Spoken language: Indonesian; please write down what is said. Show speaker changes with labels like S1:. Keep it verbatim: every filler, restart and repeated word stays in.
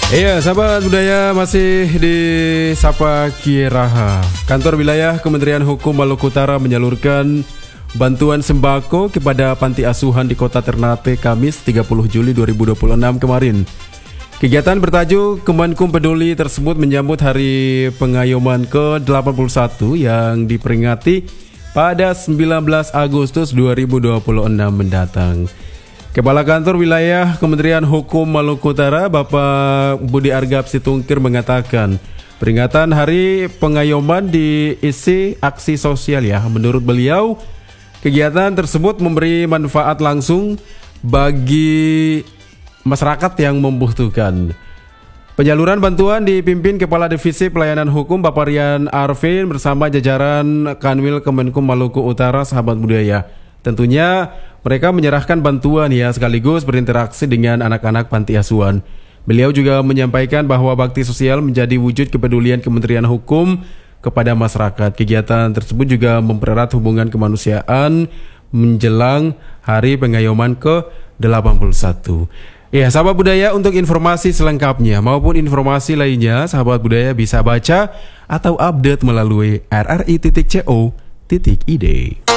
S1: Iya, sahabat budaya, masih di Sapa Kiraha. Kantor Wilayah Kementerian Hukum Maluku Utara menyalurkan bantuan sembako kepada panti asuhan di Kota Ternate Kamis tiga puluh Juli dua ribu dua puluh enam kemarin. Kegiatan bertajuk Kemenkum Peduli tersebut menyambut Hari Pengayoman ke delapan puluh satu yang diperingati pada sembilan belas Agustus dua ribu dua puluh enam mendatang. Kepala Kantor Wilayah Kementerian Hukum Maluku Utara, Bapak Budi Argap Situngkir mengatakan, peringatan Hari Pengayoman diisi aksi sosial ya. Menurut beliau, kegiatan tersebut memberi manfaat langsung bagi masyarakat yang membutuhkan. Penyaluran bantuan dipimpin Kepala Divisi Pelayanan Hukum Bapak Rian Arvin bersama jajaran Kanwil Kemenkum Maluku Utara, sahabat budaya. Tentunya mereka menyerahkan bantuan ya sekaligus berinteraksi dengan anak-anak panti asuhan. Beliau juga menyampaikan bahwa bakti sosial menjadi wujud kepedulian Kementerian Hukum kepada masyarakat. Kegiatan tersebut juga mempererat hubungan kemanusiaan menjelang Hari Pengayoman ke delapan puluh satu. Ya, sahabat budaya, untuk informasi selengkapnya maupun informasi lainnya, sahabat budaya bisa baca atau update melalui r r i titik co titik i d.